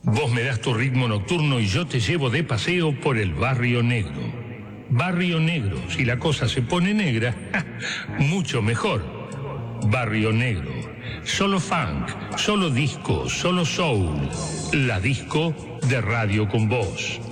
Vos me das tu ritmo nocturno y yo te llevo de paseo por el Barrio Negro. Barrio Negro, si la cosa se pone negra, mucho mejor. Barrio Negro, solo funk, solo disco, solo soul. La disco de Radio con Voz.